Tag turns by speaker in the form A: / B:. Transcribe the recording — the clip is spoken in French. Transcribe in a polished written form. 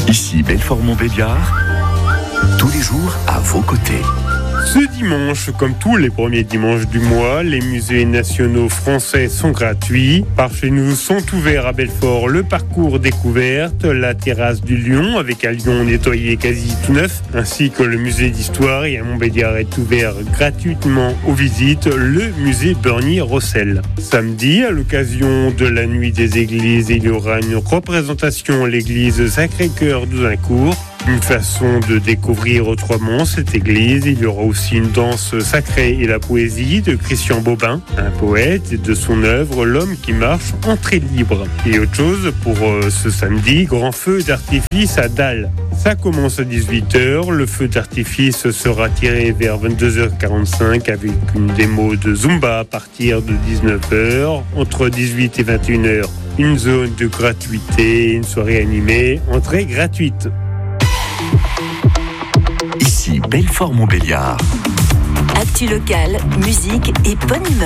A: Ici Belfort-Montbéliard, tous les jours à vos côtés.
B: Ce dimanche, comme tous les premiers dimanches du mois, les musées nationaux français sont gratuits. Par chez nous sont ouverts à Belfort le parcours découverte, la terrasse du Lion avec un lion nettoyé quasi tout neuf, ainsi que le musée d'histoire, et à Montbéliard est ouvert gratuitement aux visites le musée Bernier-Rossel. Samedi, à l'occasion de la nuit des églises, il y aura une représentation à l'église Sacré-Cœur d'Audincourt. Une façon de découvrir autrement cette église. Il y aura aussi une danse sacrée et la poésie de Christian Bobin, un poète, et de son œuvre L'homme qui marche, entrée libre. Et autre chose pour ce samedi, grand feu d'artifice à Dalle. Ça commence à 18h, le feu d'artifice sera tiré vers 22h45 avec une démo de Zumba à partir de 19h, entre 18 et 21h. Une zone de gratuité, une soirée animée, entrée gratuite.
A: Ici Belfort-Montbéliard.
C: Actu locale, musique et bonne humeur.